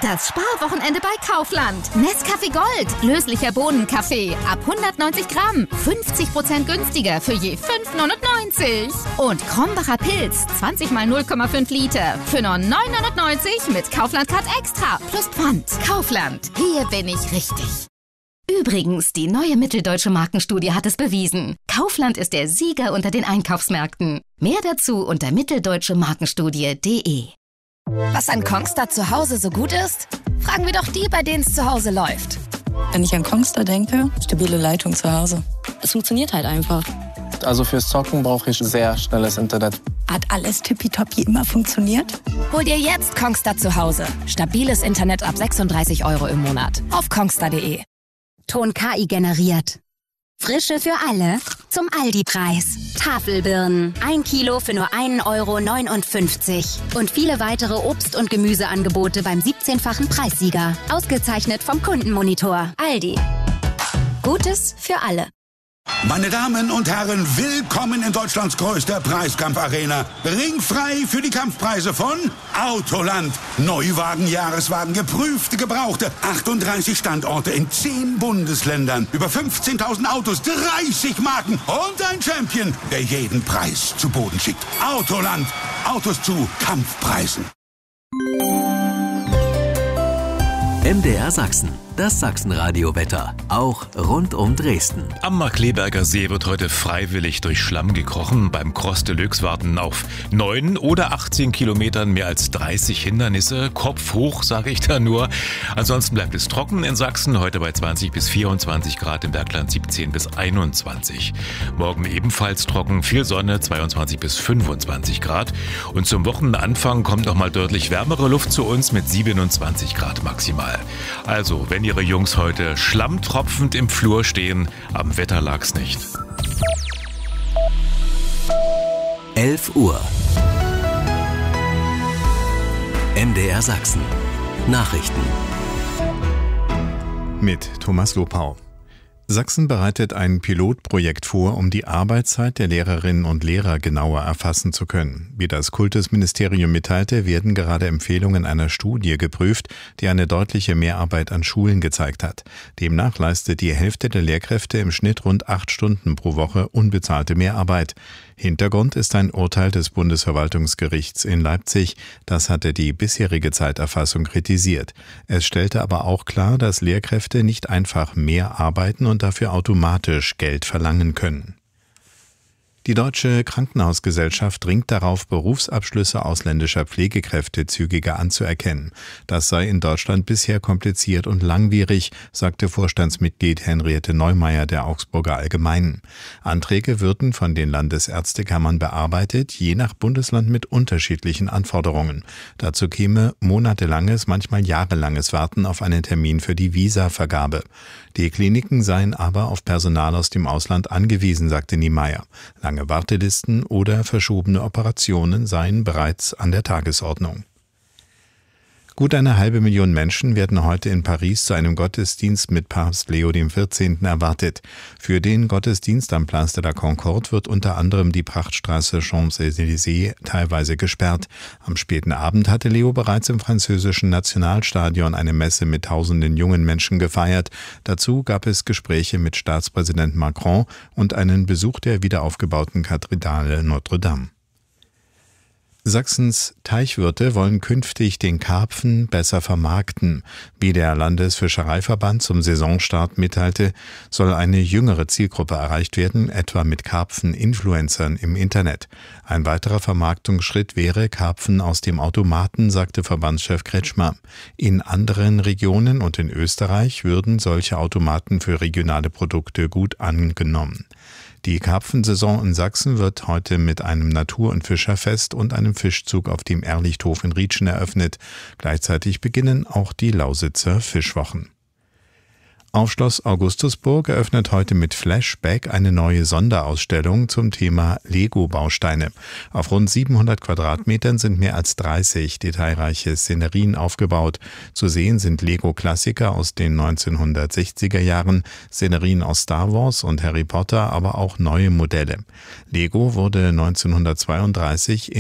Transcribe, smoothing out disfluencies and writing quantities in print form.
Das Sparwochenende bei Kaufland. Nescafé Gold, löslicher Bohnenkaffee, ab 190 Gramm, 50% günstiger für je 5,99. Und Krombacher Pilz, 20 mal 0,5 Liter, für nur 9,99 mit Kaufland Card Extra, plus Pfand. Kaufland, hier bin ich richtig. Übrigens, die neue Mitteldeutsche Markenstudie hat es bewiesen. Kaufland ist der Sieger unter den Einkaufsmärkten. Mehr dazu unter mitteldeutschemarkenstudie.de. Was an Kongstar zu Hause so gut ist? Fragen wir doch die, bei denen es zu Hause läuft. Wenn ich an Kongstar denke, stabile Leitung zu Hause. Es funktioniert halt einfach. Also fürs Zocken brauche ich sehr schnelles Internet. Hat alles tippitoppi immer funktioniert? Hol dir jetzt Kongstar zu Hause. Stabiles Internet ab 36 € im Monat. Auf kongstar.de. Ton KI generiert. Frische für alle zum Aldi-Preis. Tafelbirnen, 1 Kilo für nur 1,59 € und viele weitere Obst- und Gemüseangebote beim 17-fachen Preissieger. Ausgezeichnet vom Kundenmonitor. Aldi. Gutes für alle. Meine Damen und Herren, willkommen in Deutschlands größter Preiskampfarena. Ringfrei für die Kampfpreise von Autoland. Neuwagen, Jahreswagen, geprüfte, gebrauchte. 38 Standorte in 10 Bundesländern. Über 15.000 Autos, 30 Marken und ein Champion, der jeden Preis zu Boden schickt. Autoland. Autos zu Kampfpreisen. MDR Sachsen, das Sachsenradio-Wetter, auch rund um Dresden. Am Markkleeberger See wird heute freiwillig durch Schlamm gekrochen. Beim Cross Deluxe warten auf 9 oder 18 Kilometern mehr als 30 Hindernisse. Kopf hoch, sage ich da nur. Ansonsten bleibt es trocken in Sachsen, heute bei 20 bis 24 Grad, im Bergland 17 bis 21. Morgen ebenfalls trocken, viel Sonne, 22 bis 25 Grad. Und zum Wochenanfang kommt nochmal deutlich wärmere Luft zu uns mit 27 Grad maximal. Also, wenn Ihre Jungs heute schlammtropfend im Flur stehen, am Wetter lag's nicht. 11 Uhr. MDR Sachsen. Nachrichten. Mit Thomas Lopau. Sachsen bereitet ein Pilotprojekt vor, um die Arbeitszeit der Lehrerinnen und Lehrer genauer erfassen zu können. Wie das Kultusministerium mitteilte, werden gerade Empfehlungen einer Studie geprüft, die eine deutliche Mehrarbeit an Schulen gezeigt hat. Demnach leistet die Hälfte der Lehrkräfte im Schnitt rund 8 Stunden pro Woche unbezahlte Mehrarbeit. Hintergrund ist ein Urteil des Bundesverwaltungsgerichts in Leipzig. Das hatte die bisherige Zeiterfassung kritisiert. Es stellte aber auch klar, dass Lehrkräfte nicht einfach mehr arbeiten und dafür automatisch Geld verlangen können. Die Deutsche Krankenhausgesellschaft dringt darauf, Berufsabschlüsse ausländischer Pflegekräfte zügiger anzuerkennen. Das sei in Deutschland bisher kompliziert und langwierig, sagte Vorstandsmitglied Henriette Neumeier der Augsburger Allgemeinen. Anträge würden von den Landesärztekammern bearbeitet, je nach Bundesland mit unterschiedlichen Anforderungen. Dazu käme monatelanges, manchmal jahrelanges Warten auf einen Termin für die Visavergabe. Die Kliniken seien aber auf Personal aus dem Ausland angewiesen, sagte Niemeyer. Lange Wartelisten oder verschobene Operationen seien bereits an der Tagesordnung. Gut 500.000 Menschen werden heute in Paris zu einem Gottesdienst mit Papst Leo XIV. Erwartet. Für den Gottesdienst am Place de la Concorde wird unter anderem die Prachtstraße Champs-Élysées teilweise gesperrt. Am späten Abend hatte Leo bereits im französischen Nationalstadion eine Messe mit tausenden jungen Menschen gefeiert. Dazu gab es Gespräche mit Staatspräsident Macron und einen Besuch der wiederaufgebauten Kathedrale Notre-Dame. Sachsens Teichwirte wollen künftig den Karpfen besser vermarkten. Wie der Landesfischereiverband zum Saisonstart mitteilte, soll eine jüngere Zielgruppe erreicht werden, etwa mit Karpfen-Influencern im Internet. Ein weiterer Vermarktungsschritt wäre Karpfen aus dem Automaten, sagte Verbandschef Kretschmer. In anderen Regionen und in Österreich würden solche Automaten für regionale Produkte gut angenommen. Die Karpfensaison in Sachsen wird heute mit einem Natur- und Fischerfest und einem Fischzug auf dem Erlichthof in Rietschen eröffnet. Gleichzeitig beginnen auch die Lausitzer Fischwochen. Auf Schloss Augustusburg eröffnet heute mit Flashback eine neue Sonderausstellung zum Thema Lego-Bausteine. Auf rund 700 Quadratmetern sind mehr als 30 detailreiche Szenerien aufgebaut. Zu sehen sind Lego-Klassiker aus den 1960er Jahren, Szenerien aus Star Wars und Harry Potter, aber auch neue Modelle. Lego wurde 1932